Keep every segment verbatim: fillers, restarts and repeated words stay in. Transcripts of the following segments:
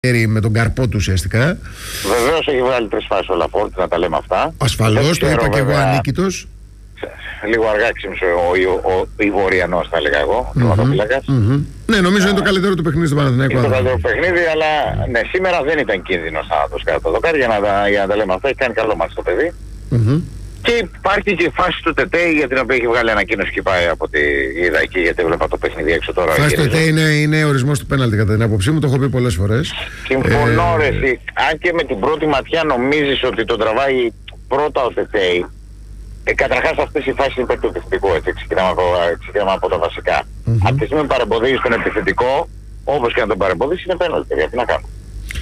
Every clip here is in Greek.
με τον καρπό του ουσιαστικά. Βεβαίως έχει βγάλει τρεις φάσεις ο Λαπόρτ, να τα λέμε αυτά. Ασφαλώς, το είπα και εγώ ανίκητος. Λίγο αργά ξύμισε ο, ο, ο Ιβοριανός, θα έλεγα εγώ, mm-hmm. mm-hmm. Ναι, νομίζω είναι το καλύτερο του παιχνίδι στο Παναθηναϊκό. Είναι το καλύτερο παιχνίδι, αλλά ναι, σήμερα δεν ήταν κίνδυνος να το σκάσει το δοκάρι, για να, τα, για να τα λέμε αυτά. Έχει κάνει καλό μάτι το παιδί. Mm-hmm. Και υπάρχει και η φάση του Τετέι, για την οποία έχει βγάλει ανακοίνωση και πάει από τη είδα εκεί, γιατί έβλεπα το παιχνίδι έξω τώρα. Η φάση του Τετέι είναι, είναι ορισμός του πέναλτι κατά την άποψή μου, το έχω πει πολλές φορές. Συμφωνώ, ε... ρε, αν και με την πρώτη ματιά νομίζεις ότι τον τραβάει πρώτα ο Τετέι. Ε, καταρχάς αυτές οι φάσεις είναι υπέρ του επιθετικού, έτσι, ξεκινάμε από, ξεκινάμε από τα βασικά. Mm-hmm. Από τη στιγμή που παρεμποδίζεις τον επιθετικό, όπως και να τον παρεμποδίσεις, είναι πέναλτι, γιατί να κάνω.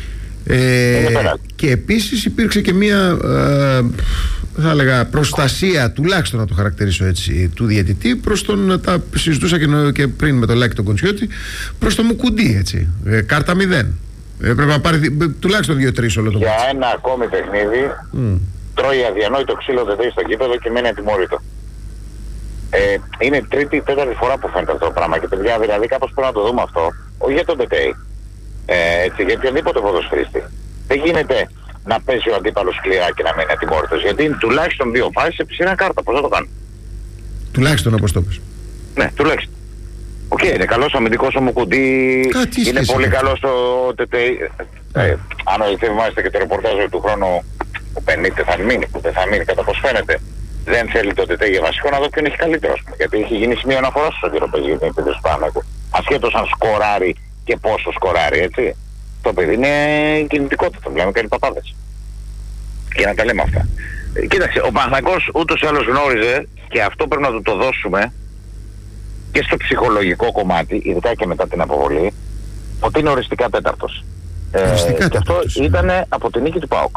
Ε, είναι πέναλτι. Και επίσης υπήρξε και μία, ε, θα έλεγα, προστασία, τουλάχιστον να το χαρακτηρίσω έτσι, του διαιτητή, προς τον, τα συζητούσα και, και πριν με τον Λάκη τον Κοντσιώτη, προς τον Μουκουντή, έτσι, ε, κάρτα μηδέν. Ε, πρέπει να πάρει τουλάχιστον δύο τρία όλο το Για μάτσο. Ένα ακόμη παιχνίδι, mm. τρώει αδιανόητο ξύλο Τετέι στο γήπεδο και μένει ατιμόρυτο. Ε, είναι τρίτη ή τέταρτη φορά που φαίνεται αυτό το πράγμα και παιδιά, δηλαδή κάπως πρέπει να το δούμε αυτό, όχι για τον Τετέι, ε, έτσι, για οποιονδήποτε ποδοσφαιριστή. Δεν γίνεται να παίζει ο αντίπαλος σκληρά και να μένει ατιμόρυτος, γιατί είναι τουλάχιστον δύο φάσεις επί σειρά κάρτα, πώς θα το κάνουν. Τουλάχιστον όπως το πες. Ναι, τουλάχιστον. Οκ, okay, είναι καλός αμυντικός ο Μουκουντή, είναι πολύ καλός ο Τετέι. Ε, ε, αν θυμάστε και το ρεπορτάζ του χρόνου, ο πενήντα θα μείνει, που δεν θα μείνει, κατά πως φαίνεται. Δεν θέλει το Τετέι για βασικό, να δω ποιον έχει καλύτερο. Γιατί έχει γίνει σημείο αναφοράς στον κύριο Πεζή, για την επίθεση του Παναθηναϊκού. Ασχέτως αν σκοράρει και πόσο σκοράρει, έτσι. Το παιδί είναι κινητικότητα, το βλέπουμε, κάνει παπάδες. Για να τα λέμε αυτά. Ε, κοίταξε, ο Παναθηναϊκός ούτως ή άλλως γνώριζε, και αυτό πρέπει να του το δώσουμε, και στο ψυχολογικό κομμάτι, ειδικά και μετά την αποβολή, ότι είναι οριστικά τέταρτος. Ε, και αυτό ήταν από την νίκη του ΠΑΟΚ.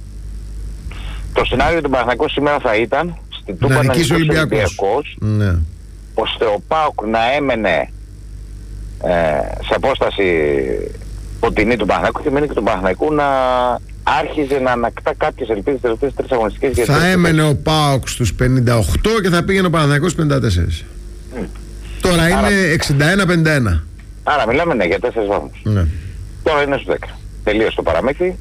Το σενάριο του Παναθηναϊκού σήμερα θα ήταν στην Τούμπα να νικήσει ο Ολυμπιακός, ναι. ώστε ο ΠΑΟΚ να έμενε ε, σε απόσταση κοντινή του Παναθηναϊκού και με νίκη του Παναθηναϊκού να άρχιζε να ανακτά κάποιες ελπίδες τελευταίες τρεις αγωνιστικές. Θα έμενε ο ΠΑΟΚ στους πενήντα οκτώ και θα πήγαινε ο Παναθηναϊκός στους πενήντα τέσσερα. Mm. Τώρα άρα, είναι εξήντα ένα πενήντα ένα. Άρα μιλάμε ναι, για τέσσερις βαθμούς. Ναι. Τώρα είναι στους δέκα. Τελείωσε το παραμύθι.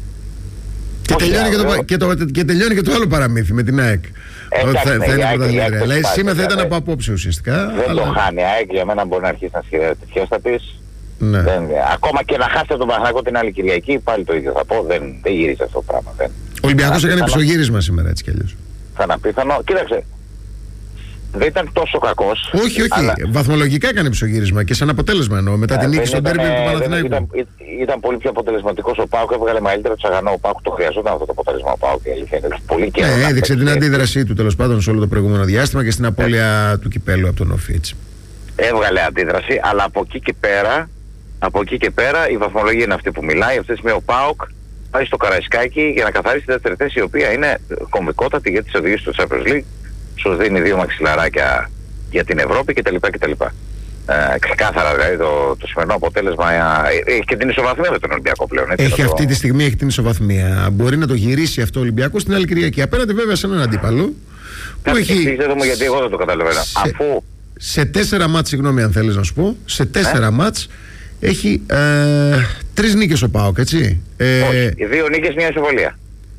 Και τελειώνει και, το, και, το, και τελειώνει και το άλλο παραμύθι με την ΑΕΚ. Ε, Ότι θα, ναι, θα είναι πρωταθλήτρια. Δηλαδή σήμερα θα ήταν από απόψε ουσιαστικά. Δεν αλλά... το χάνει. Η ΑΕΚ για μένα μπορεί να αρχίσει να σχεδιάζει τη φιέστα της. Ναι. Δεν, ακόμα και να χάσει τον Παναθηναϊκό την άλλη Κυριακή, πάλι το ίδιο θα πω. Δεν, δεν γυρίζει αυτό το πράγμα. Δεν. Ο Ολυμπιακός έκανε πισωγύρισμα σήμερα έτσι κι αλλιώς. Θα είναι απίθανο. Κοίταξε. Δεν ήταν τόσο κακός. Όχι, όχι. Αλλά... βαθμολογικά έκανε πισωγύρισμα και σαν αποτέλεσμα εννοώ. Μετά την νίκη στον ντέρμπι του Παναθηναϊκού. Ήταν, ήταν πολύ πιο αποτελεσματικός ο ΠΑΟΚ. Έβγαλε μεγαλύτερο τσαγανό. Ο ΠΑΟΚ το χρειαζόταν αυτό το αποτέλεσμα. Ο ΠΑΟΚ πολύ καιρό. Ναι, έδειξε την αντίδρασή του τέλος πάντων σε όλο το προηγούμενο διάστημα και στην απώλεια του κυπέλου από τον Όφη. Έβγαλε αντίδραση, αλλά από εκεί και πέρα, από εκεί και πέρα η βαθμολογία είναι αυτή που μιλάει. Αυτή τη στιγμή ο ΠΑΟΚ πάει στο Καραϊσκάκι για να καθαρίσει τη δεύτερη θέση, η οποία είναι κομβικότατη για τις οδηγίες του Champions League. Σου δίνει δύο μαξιλαράκια για την Ευρώπη κτλ. κτλ. Ε, ξεκάθαρα δηλαδή το, το σημερινό αποτέλεσμα ε, έχει και την ισοβαθμία με τον Ολυμπιακό πλέον. Έτσι, έχει το... αυτή τη στιγμή έχει την ισοβαθμία. Μπορεί να το γυρίσει αυτό ο Ολυμπιακός στην άλλη Κυριακή. Απέναντι βέβαια σε έναν αντίπαλο. Που έχει... μου γιατί εγώ δεν το καταλαβαίνω. Σε, Αφού... σε τέσσερα μάτς, συγγνώμη αν θέλεις να σου πω, σε τέσσερα ε? μάτς έχει ε, τρεις νίκες ο ΠΑΟΚ, έτσι. Ε, Όχι, δύο νίκες, μια ισοβολία.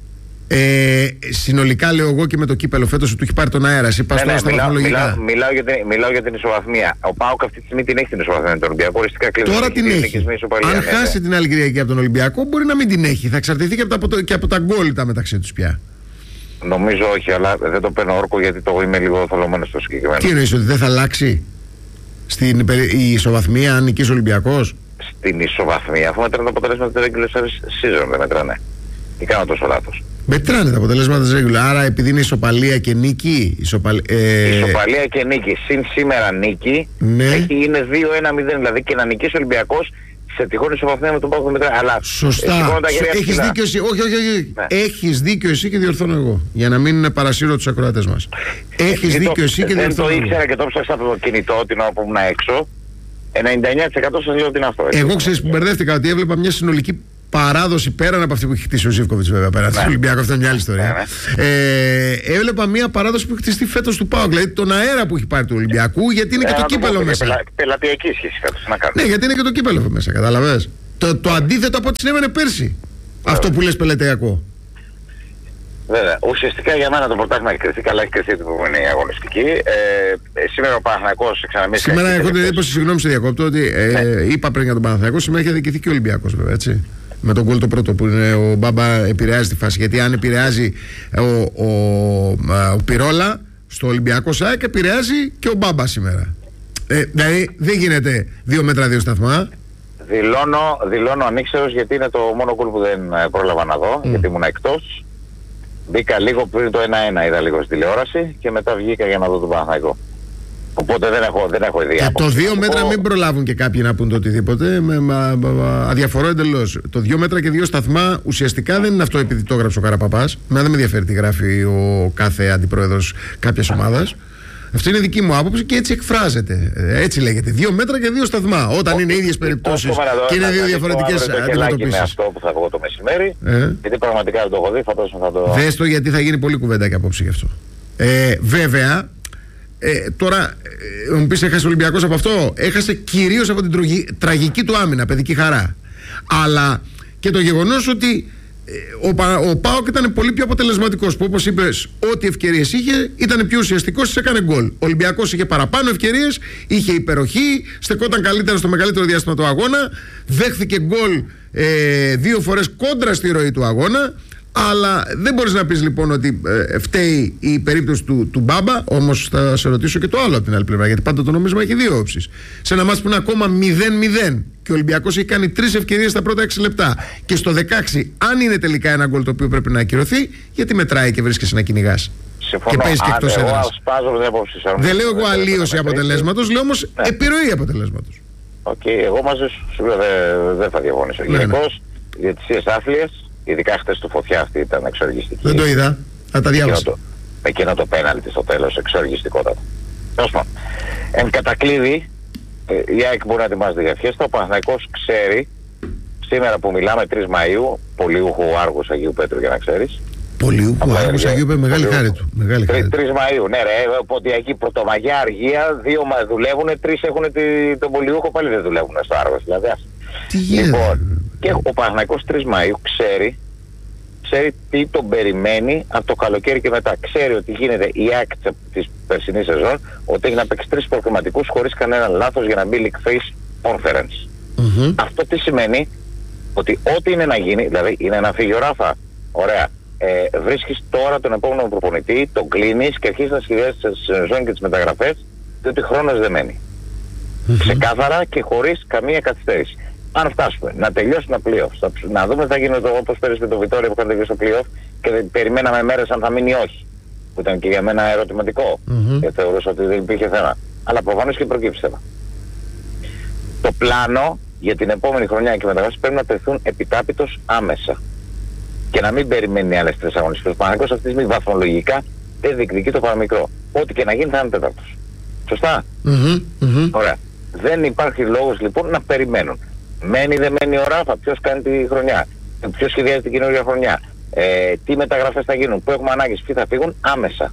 Ε, συνολικά λέω εγώ και με το κύπελο φέτος του έχει πάρει τον αέρα. Εσύ πας ναι, τώρα ναι, στα μιλάω, μιλάω, μιλάω, για την, μιλάω για την ισοβαθμία. Ο ΠΑΟΚ αυτή τη στιγμή την έχει την ισοβαθμία με τον Ολυμπιακό. Οριστικά κλείσει. Τώρα την έχει. Αν ναι, χάσει ναι. την άλλη Κυριακή από τον Ολυμπιακό, μπορεί να μην την έχει. Θα εξαρτηθεί και από, το, και από τα γκόλ τα μεταξύ τους πια. Νομίζω όχι, αλλά δεν το παίρνω όρκο γιατί το είμαι λίγο θολωμένο στο συγκεκριμένο. Τι εννοείς, ότι δεν θα αλλάξει στην η ισοβαθμία αν νικήσει ο Ολυμπιακός? Στην ισοβαθμία, αφού μετράνε τα αποτελέσματα της regular season, δεν μετράνε. Ή κάνω τόσο λάθος. Μετράνε τα αποτελέσματα της regular, άρα επειδή είναι ισοπαλία και νίκη. Ισοπαλ, ε... Ισοπαλία και νίκη. Συν σήμερα νίκη, ναι. έχει, είναι δύο ένα μηδέν, δηλαδή και να νικήσει ο Ολυμπιακός σε τυχόν ισοβαθμία με τον ΠΑΟΚ μετράει. Αλλά σωστά. Έχεις δίκιο εσύ. Όχι, όχι, όχι. Ναι. Έχεις δίκιο εσύ και διορθώνω εγώ. Για να μην παρασύρω τους ακροατές μας. Έχεις δίκιο εσύ και διορθώνω. Δεν το ήξερα και το ψάξα από το κινητό την ώρα που ήμουν έξω. ενενήντα εννιά τοις εκατό σας λέω ότι είναι αυτό. Έτσι. Εγώ ξέρεις που μπερδεύτηκα ότι έβλεπα μια συνολική παράδοση πέραν από αυτή που έχει χτίσει ο Ζίβκοβιτς, βέβαια. Πέραν ναι. του Ολυμπιακού, αυτό είναι μια άλλη ιστορία. Ναι, ναι. Ε, έβλεπα μια παράδοση που έχει χτιστεί φέτος του ΠΑΟΚ, δηλαδή τον αέρα που έχει πάρει του Ολυμπιακού, γιατί είναι ε, και το κύπελο μέσα. Πελα, πελατειακή σχέση φέτος, να κάνουμε. Ναι, γιατί είναι και το κύπελο μέσα, καταλαβες. Το, το αντίθετο από ό,τι συνέβαινε πέρσι. Βέβαια. Αυτό που λες πελετειακό. Βέβαια. Ουσιαστικά για μένα το πρωτάθλημα έχει κρυφθεί, καλά έχει κρυφθεί την προηγούμενη αγωνιστική. Ε, σήμερα ο Παναθηναϊκός ξαναμίσει. Σήμερα έχω την εντύπωση, συγγνώμη σε διακόπτω, ότι ε, ναι. είπα πριν για τον Παναθηναϊκό, σήμερα έχει αδικηθεί και ο Ολυμπιακός βέβαια, έτσι. Με τον γκολ το πρώτο που είναι ο Μπάμπα επηρεάζει τη φάση. Γιατί αν επηρεάζει ο, ο, ο, ο Πυρόλα στο Ολυμπιακό ΣΑΕΚ, επηρεάζει και ο Μπάμπα σήμερα. Ε, δηλαδή δεν γίνεται δύο μέτρα δύο σταθμά. Δηλώνω, δηλώνω ανήξερος, γιατί είναι το μόνο γκολ που δεν πρόλαβα να δω, mm. γιατί ήμουν εκτός. Μπήκα λίγο πριν το ένα ένα, είδα λίγο στη τηλεόραση και μετά βγήκα για να δω τον Παναθηναϊκό. Οπότε δεν έχω, δεν έχω ιδέα. Και το δύο μέτρα μην προλάβουν και κάποιοι να πούν το οτιδήποτε. Με, μα, μα, αδιαφορώ εντελώς. Το δύο μέτρα και δύο σταθμά ουσιαστικά δεν είναι αυτό επειδή το έγραψε ο Καραπαπάς. Εμένα δεν με ενδιαφέρει τι γράφει ο κάθε αντιπρόεδρος κάποιας ομάδας. Αυτή είναι δική μου άποψη και έτσι εκφράζεται. Έτσι λέγεται. Δύο μέτρα και δύο σταθμά. Όταν είναι ίδιες περιπτώσεις και είναι δύο διαφορετικές αντιμετωπίσεις. Είναι αυτό που θα βγω το μεσημέρι. Ε. Γιατί πραγματικά δεν το έχω δει. Φαντάζομαι θα το. Δες το, γιατί θα γίνει πολύ κουβέντα και απόψε γι' αυτό. Ε, βέβαια. Ε, τώρα, ε, μου πεις έχασε ο Ολυμπιακός από αυτό. Έχασε κυρίως από την τρογι... τραγική του άμυνα, παιδική χαρά. Αλλά και το γεγονός ότι ε, ο, Πα... ο ΠΑΟΚ ήταν πολύ πιο αποτελεσματικός. Που όπως είπες, ό,τι ευκαιρίες είχε, ήταν πιο ουσιαστικός, τις έκανε γκολ. Ο Ολυμπιακός είχε παραπάνω ευκαιρίες, είχε υπεροχή, στεκόταν καλύτερα στο μεγαλύτερο διάστημα του αγώνα, δέχθηκε γκολ ε, δύο φορές κόντρα στη ροή του αγώνα. Αλλά δεν μπορείς να πεις λοιπόν ότι ε, φταίει η περίπτωση του, του Μπάμπα. Όμως θα σε ρωτήσω και το άλλο από την άλλη πλευρά, γιατί πάντα το νομίσμα έχει δύο όψεις. Σε ένα μάτς που είναι ακόμα μηδέν μηδέν και ο Ολυμπιακός έχει κάνει τρεις ευκαιρίες στα πρώτα έξι λεπτά, και στο δεκαέξι, αν είναι τελικά ένα γκολ το οποίο πρέπει να ακυρωθεί, γιατί μετράει και βρίσκεσαι να κυνηγάς και παίζεις και εκτός έδρας. Δεν λέω εγώ αλλίωση αποτελέσματος, λέω όμως ναι. επιρροή αποτελέσματος. Οκ, okay, εγώ μαζί σου δεν δε θα διαφωνήσω. Ναι, γενικώς, ναι. διαιτησίες άθλιες. Ειδικά χτες του Φωτιά αυτή ήταν εξοργιστική. Δεν το είδα, θα τα διάβασα. Με εκείνο το πέναλτι στο τέλος, εξοργιστικότατο. Τέλος πάντων, εν κατακλείδη, η ΑΕΚ μπορεί να ετοιμάζεται για φιέστα. Ο Παναθηναϊκός ξέρει, σήμερα που μιλάμε τρεις Μαΐου, πολιούχου Άργους Αγίου Πέτρου για να ξέρεις. Πολιούχου Άργους Αγίου Πέτρου, μεγάλη χάρη του. τρεις Μαΐου, ναι ρε, οπότε εκεί Πρωτομαγιά, Αργία, δύο δουλεύουν, τρεις έχουν τον πολιούχο, πάλι δεν δουλεύουν στο Άργος. Δηλαδή, τι γίνεται. Λοιπόν, και ο Παναθηναϊκός τρεις Μαΐου ξέρει, ξέρει τι τον περιμένει από το καλοκαίρι και μετά. Ξέρει ότι γίνεται η άκτη της περσινής σεζόν, ότι έχει να παίξει τρεις προκριματικούς χωρίς κανένα λάθος για να μπει League Face Conference. Mm-hmm. Αυτό τι σημαίνει? Ότι ό,τι είναι να γίνει, δηλαδή είναι να φύγει ο Ράφα, ωραία, ε, βρίσκεις τώρα τον επόμενο προπονητή, τον κλείνεις και αρχίζεις να σχεδιάζεις τη σεζόν και τις μεταγραφές, διότι χρόνος δεν μένει. Mm-hmm. Ξεκάθαρα και χωρίς καμία καθυστέρηση. Αν φτάσουμε να τελειώσει ένα playoff, να δούμε τι θα γίνει όπως πέρυσι με το Βιτόρια που είχαν τελειώσει το playoff και περιμέναμε μέρες αν θα μείνει ή όχι. Που ήταν και για μένα ερωτηματικό. Mm-hmm. Και θεωρούσα ότι δεν υπήρχε θέμα. Αλλά προφανώς και προκύψει θέμα. Το πλάνο για την επόμενη χρονιά και μεταγράψεις πρέπει να τεθούν επιτάπητος άμεσα. Και να μην περιμένει άλλες τρεις αγωνιστικές. Ο Παναθηναϊκός αυτή τη στιγμή βαθμολογικά δεν διεκδικεί το παραμικρό. Ό,τι και να γίνει θα είναι τέταρτος. Σωστά. Mm-hmm. Mm-hmm. Ωραία. Δεν υπάρχει λόγος λοιπόν να περιμένουν. Μένει δεν μένει ο Ράφα, ποιος κάνει τη χρονιά, ποιος σχεδιάζει την καινούργια χρονιά, ε, τι μεταγραφές θα γίνουν, πού έχουμε ανάγκες, ποιοι θα φύγουν άμεσα.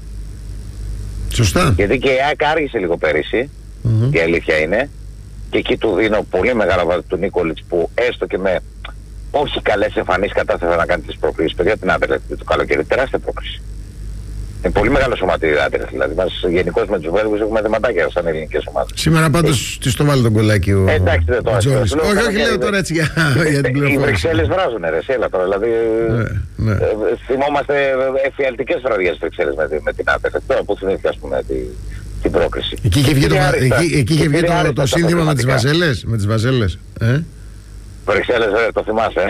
Σωστά. Γιατί και η ΑΕΚ άργησε λίγο πέρυσι, mm-hmm. η αλήθεια είναι, και εκεί του δίνω πολύ μεγάλα βάση του Νίκολιτς που έστω και με όχι καλές εμφανίσεις κατάσταση να κάνει τις προκλήσεις. Παιδιά, την άπελε το καλοκαίρι, τεράστια πρόκληση. Είναι πολύ μεγάλο σωματίδι άντρες, δηλαδή. Μας γενικώς με τους Βέλγους έχουμε θεματάκια σαν ελληνικές ομάδες. Σήμερα πάντως της το βάλει τον κολλάκι ο. Ε, εντάξει, δεν το όχι, όχι, λέω τώρα έτσι για, για την πληροφόρηση. Οι Βρυξέλλες βράζουν, ρε, σέλα τώρα. Δηλαδή, ναι, ναι. θυμόμαστε εφιαλτικές βραδιές Βρυξέλλες με, με την άπελε. Τώρα που θυμήθηκα, ας πούμε, τη, την πρόκριση. Εκεί είχε βγει το, εκεί, εκεί είχε βγει το, το σύνθημα με τις Βαζέλες. Με τις Βαζέλες. Ε? Βρυξέλλες, ρε, το θυμάσαι.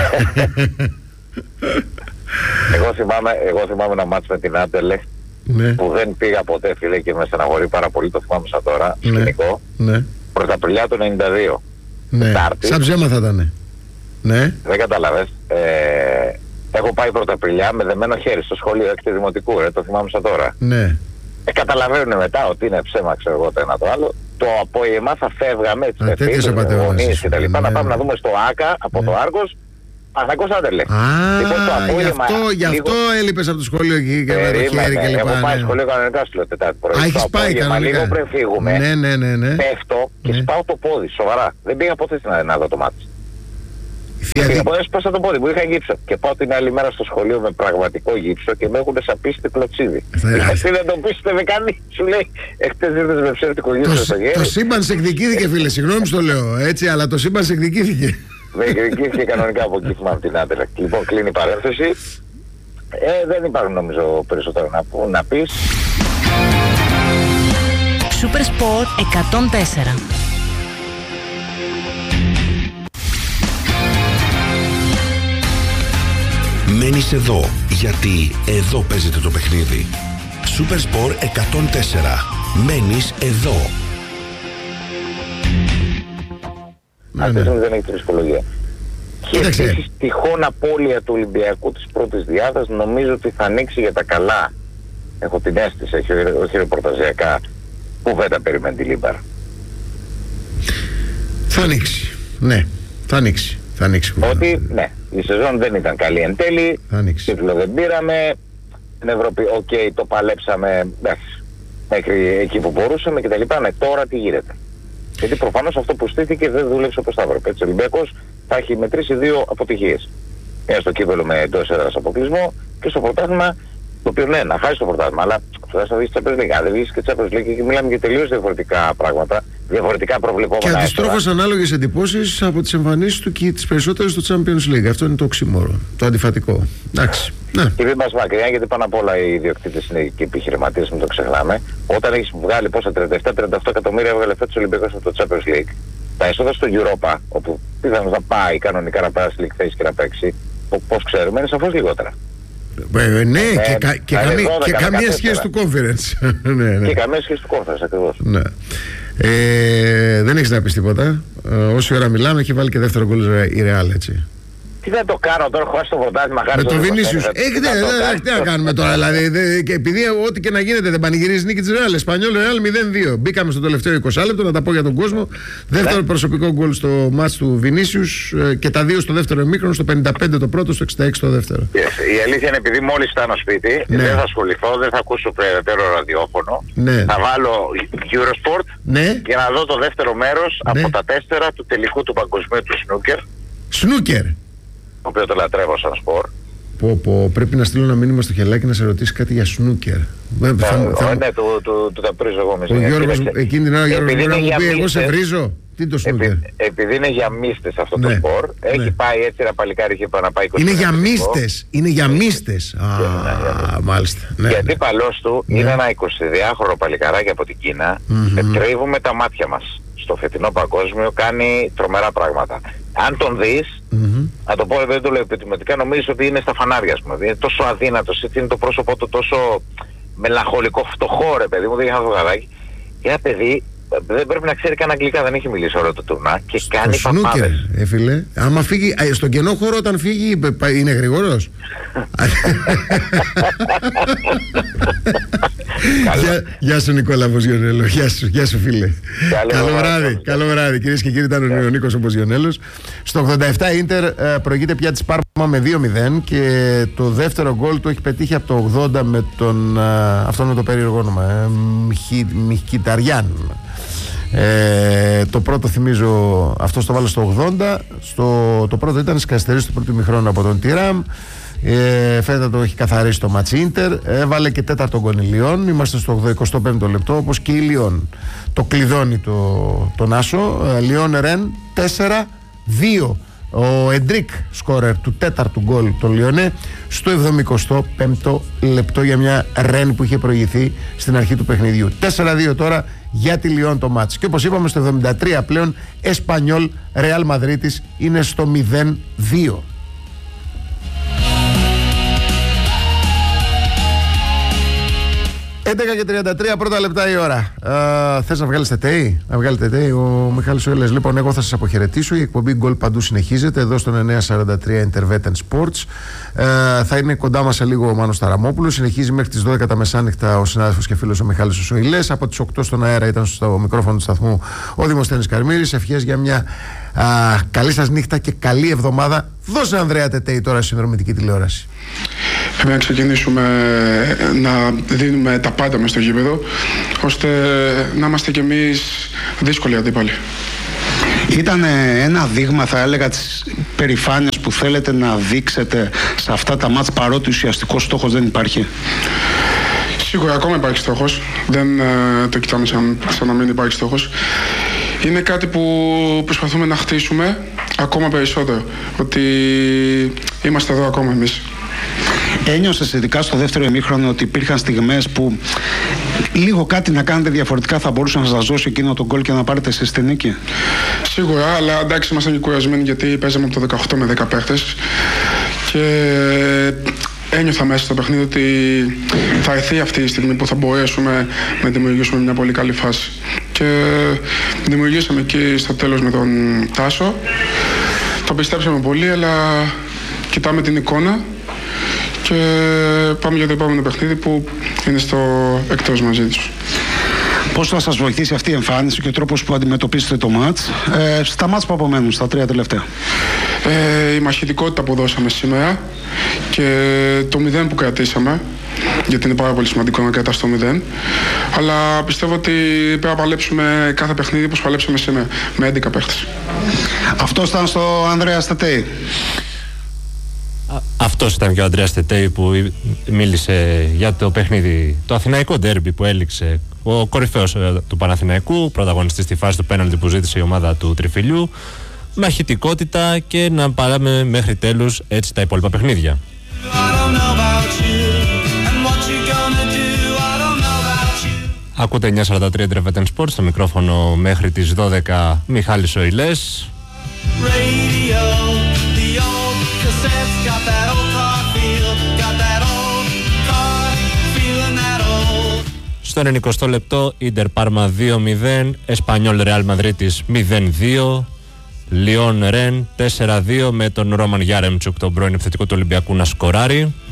Εγώ θυμάμαι, εγώ θυμάμαι ένα μάτς με την Άντελεχ, ναι. που δεν πήγα ποτέ, φίλε, και με στεναχωρεί πάρα πολύ, το θυμάμαι σαν τώρα, ναι. σκηνικό, ναι. Πρωταπριλιά του ενενήντα δύο. Ναι. Τάρτη. Σαν ψέμα θα ήταν. Ναι. Δεν κατάλαβες. Ε, έχω πάει Πρωταπριλιά με δεμένο χέρι στο σχολείο έκτη δημοτικού, ρε, το θυμάμαι σαν τώρα. Ναι. Ε, καταλαβαίνουν μετά ότι είναι ψέμα, ξέρω εγώ το ένα το άλλο. Το απόγευμα θα φεύγαμε τις εφήλους, γονείς και τα λοιπά, να πάμε να δούμε στο ΆΚΑ από το Άργος. Παναθηναϊκός Άντερλεχτ. Α, λοιπόν, γι' αυτό, γι' αυτό λίγο... έλειπες από το σχολείο εκεί και με το χέρι και λοιπά. Έχω πάει σχολείο κανονικά στο Τετάρτη πρωί. Α, έχεις πάει κανονικά. Λίγο πριν φύγουμε, ναι, ναι, ναι, ναι. πέφτω και ναι. σπάω το πόδι, σοβαρά. Δεν πήγα ποτέ στην να δω το μάτι. Και από έσπασα το πόδι μου, είχα γύψο. Και πάω την άλλη μέρα στο σχολείο με πραγματικό γύψο και με έχουν σαπίσει κλωτσίδι. Εσύ δεν το πίστευε κανείς, σου λέει. Εχθές ήρθες με ψεύτικο γύψο στο χέρι. Το σύμπαν σε εκδικήθηκε, φίλε. Συγγνώμη στο λέω έτσι, αλλά το σύμπαν σε εκδικήθηκε. Με εκδικήθηκε κανονικά από εκεί από την Άντελα. Λοιπόν, κλείνει η παρένθεση. Ε, δεν υπάρχουν νομίζω περισσότερο να, που, να πεις. Super Sport εκατόν τέσσερα. Μένεις εδώ, γιατί εδώ παίζεται το παιχνίδι. Super Sport εκατόν τέσσερα. Μένεις εδώ. Ναι, ναι. Δεν έχει τρισπολογία. Και επίσης τυχόν απώλεια του Ολυμπιακού της πρώτης διάδας νομίζω ότι θα ανοίξει για τα καλά. Έχω την αίσθηση, όχι ρεπορταζιακά, κουβέντα περιμένει τη Λίμπαρ. Θα ανοίξει, ναι, θα ανοίξει. Θα ανοίξει ότι, ναι, η σεζόν δεν ήταν καλή εν τέλει, τίτλο δεν πήραμε, στην Ευρώπη, οκ, okay, το παλέψαμε, εντάξει, μέχρι εκεί που μπορούσαμε και τα λοιπά, ναι, τώρα τι γίνεται. Γιατί προφανώς αυτό που στήθηκε δεν δούλεψε όπως θα έπρεπε. Έτσι ο Ολυμπιακός θα έχει μετρήσει δύο αποτυχίες. Μια στο κύπελλο με εντός έδρας αποκλεισμό και στο πρωτάθλημα, το οποίο ναι, να χάσει το πρωτάθλημα, αλλά θα δεις Champions League. Αν δεν βγεις και Champions League και μιλάμε για τελείως διαφορετικά πράγματα, διαφορετικά προβλεπόμενα. Και αντιστρόφως ανάλογες εντυπώσεις από τις εμφανίσεις του και τις περισσότερες στο Champions League. Αυτό είναι το οξύμορο, το αντιφατικό. Εντάξει. Ναι. Και μην πας μακριά, γιατί πάνω απ' όλα οι ιδιοκτήτες είναι και επιχειρηματίες, μην το ξεχνάμε. Όταν έχεις βγάλει πόσα τριάντα επτά τριάντα οκτώ εκατομμύρια έβγαλε φέτος ο Ολυμπιακός από το Champions League, τα έσοδα στο Europa, όπου πιθανώς θα πάει κανονικά να πάει στη League Phase και να παίξει, πώς ξέρουμε, είναι σαφώς λιγότερα. Ε, ναι, ε, και, κα, και, καμί, και καμία σχέση του conference. ναι, ναι. Και καμία σχέση του conference, ακριβώς. Ναι. Ε, δεν έχεις να πεις τίποτα. Ε, όση ώρα μιλάμε, έχει βάλει και δεύτερο γκολ η Real, έτσι. Τι θα το κάνω τώρα, χωρίς το πρωτάθλημα, με το Βινίσιους. Έχετε, τι να κάνουμε τώρα, δηλαδή. Δε, και επειδή ό,τι και να γίνεται δεν πανηγυρίζει νίκη της Real. Εσπανιόλ Real μηδέν δύο. Μπήκαμε στο τελευταίο είκοσι λεπτό, να τα πω για τον κόσμο. Δεύτερο ναι. προσωπικό γκολ στο μάτς του Βινίσιους και τα δύο στο δεύτερο ημίχρονο, στο πενήντα πέντε το πρώτο, στο εξήντα έξι το δεύτερο. Yes. Η αλήθεια είναι επειδή μόλις φτάνω σπίτι, ναι. δεν θα ασχοληθώ, δεν θα ακούσω περαιτέρω ραδιόφωνο. Ναι. Θα βάλω Eurosport ναι. για να δω το δεύτερο μέρος ναι. από τα τέσσερα του τελικού του παγκοσμίου του Σνούκερ. Σνούκερ. Το οποίο το λατρεύω σαν σπορ. Πω, πω, πρέπει να στείλω ένα μήνυμα στο Χελάκι να σε ρωτήσει κάτι για σνούκερ. Ναι, του τα πρίζω εγώ μέσα. Ο Γιώργος, εκείνη την ώρα ο Γιώργος μπορεί να μου πει εγώ σε βρίζω. Τι είναι το σνούκερ? Επειδή είναι για μίστες αυτό το σπορ, έχει πάει έτσι ένα παλικάρι, είχε πάει να πάει είκοσι. Είναι για μίστες, είναι για μίστες. Α, μάλιστα. Γιατί παλός του είναι ένα εικοσιδυάχρονο παλικαράκι από την Κίνα, τρίβουμε τα μάτια μας. Στο φετινό παγκόσμιο κάνει τρομερά πράγματα. Αν τον δεις, mm-hmm. να το πω, δεν το λέω επιτιμητικά, νομίζεις ότι είναι στα φανάρια, ας πούμε. Είναι τόσο αδύνατος, έτσι είναι το πρόσωπό του τόσο μελαγχολικό, φτωχό, ρε παιδί μου, δεν είχε αυτό το γαδάκι. Και ένα παιδί δεν πρέπει να ξέρει καν αγγλικά, δεν έχει μιλήσει όλο το τουρνά και στο κάνει παπάδες. Ε, φίλε, άμα φύγει, στον κενό χώρο όταν φύγει είναι γρήγορος. Γεια, γεια σου Νικόλα Ποζιονέλο, γεια σου, γεια σου φίλε. Καλό βράδυ, καλό βράδυ κυρίες και κύριοι, ήταν ο Νίκος ο Ποζιονέλος. Στο ογδόντα επτά η Ίντερ προηγείται πια της Πάρμα με δύο μηδέν και το δεύτερο γκολ του έχει πετύχει από το ογδόντα με τον, αυτό με το περίεργο όνομα, Μιχκιταριάν. Ε, το πρώτο θυμίζω, αυτό το βάλω στο ογδόντα, στο, το πρώτο ήταν στις καθυστερήσεις του πρώτου ημιχρόνου από τον Τιράμ. Ε, φαίνεται το έχει καθαρίσει το ματς Ίντερ. Έβαλε και τέταρτο γκολ η Λιόν. Είμαστε στο εικοστό πέμπτο λεπτό, όπως και η Λιόν. Το κλειδώνει το, τον Άσο. Λιόν Ρεν τέσσερα δύο. Ο Εντρίκ σκόρερ του τέταρτου γκολ το Λιονέ στο εβδομηκοστό πέμπτο λεπτό για μια Ρεν που είχε προηγηθεί στην αρχή του παιχνιδιού. τέσσερα δύο τώρα για τη Λιόν το μάτς. Και όπως είπαμε στο εβδομήντα τρία πλέον Εσπανιόλ Ρεάλ Μαδρίτης είναι στο μηδέν δύο. έντεκα και τριάντα τρία πρώτα λεπτά η ώρα. Uh, θες να βγάλεις τετέι? Να βγάλει τετέι ο Μιχάλης Οέλες. Λοιπόν, εγώ θα σας αποχαιρετήσω. Η εκπομπή Γκολ παντού συνεχίζεται εδώ στον εννιακόσια σαράντα τρία Intervetten Sports. Uh, θα είναι κοντά μας σε λίγο ο Μάνος Ταραμόπουλος. Συνεχίζει μέχρι τις δώδεκα τα μεσάνυχτα ο συνάδελφος και φίλος ο Μιχάλης Οέλες. Από τις οκτώ στον αέρα ήταν στο μικρόφωνο του σταθμού ο Δημοσθένης Καρμύρης. Ευχές για μια uh, καλή σας νύχτα και καλή εβδομάδα. Δώσε Ανδρέα τετέι τώρα στη συνδρομητική τηλεόραση. Πρέπει να ξεκινήσουμε να δίνουμε τα πάντα μες στο γήπεδο, ώστε να είμαστε κι εμείς δύσκολοι αντίπαλοι. Ήταν ένα δείγμα, θα έλεγα, της περηφάνειας που θέλετε να δείξετε σε αυτά τα μάτς, παρότι ουσιαστικός στόχος δεν υπάρχει? Σίγουρα ακόμα υπάρχει στόχος. Δεν ε, το κοιτάμε σαν, σαν να μην υπάρχει στόχος. Είναι κάτι που προσπαθούμε να χτίσουμε ακόμα περισσότερο. Ότι είμαστε εδώ ακόμα εμείς. Ένιωσες ειδικά στο δεύτερο ημίχρονο ότι υπήρχαν στιγμές που λίγο κάτι να κάνετε διαφορετικά θα μπορούσε να σας δώσει εκείνο τον γκολ και να πάρετε εσείς τη νίκη? Σίγουρα, αλλά εντάξει, ήμασταν και κουρασμένοι γιατί παίζαμε από το δεκαοκτώ με δέκα παίχτες και ένιωθα μέσα στο παιχνίδι ότι θα έρθει αυτή η στιγμή που θα μπορέσουμε να δημιουργήσουμε μια πολύ καλή φάση. Και δημιουργήσαμε εκεί στο τέλος με τον Τάσο. Το πιστέψαμε πολύ, αλλά κοιτάμε την εικόνα και πάμε για το επόμενο παιχνίδι που είναι στο εκτός μαζί τους. Πώς θα σας βοηθήσει αυτή η εμφάνιση και ο τρόπος που αντιμετωπίσετε το μάτς ε, στα μάτς που απομένουν, στα τρία τελευταία? Ε, η μαχητικότητα που δώσαμε σήμερα και το μηδέν που κρατήσαμε, γιατί είναι πάρα πολύ σημαντικό να κρατάς το μηδέν, αλλά πιστεύω ότι πρέπει να παλέψουμε κάθε παιχνίδι όπως παλέψαμε σήμερα με έντεκα παίχτες. Αυτό ήταν στο Ανδρέα Τετέι. Αυτός ήταν και ο Ανδρέας Τετέι που μίλησε για το παιχνίδι, το αθηναϊκό ντέρμπι που έληξε, ο κορυφαίος του Παναθηναϊκού, πρωταγωνιστής στη φάση του πέναλτι που ζήτησε η ομάδα του Τριφυλιού. Μαχητικότητα και να παράμε μέχρι τέλους έτσι τα υπόλοιπα παιχνίδια. Ακούτε εννιά σαράντα τρία Drevet Sport, στο μικρόφωνο μέχρι τις δώδεκα Μιχάλης Οηλές. Στο ενενηκοστό λεπτό Ίντερ Πάρμα δύο μηδέν, Εσπανιόλ Ρεάλ Μαδρίτης μηδέν δύο, Λιόν Ρεν τέσσερα δύο με τον Ρόμαν Γιάρεμτσουκ, τον πρώην επιθετικό του Ολυμπιακού, να σκοράρει.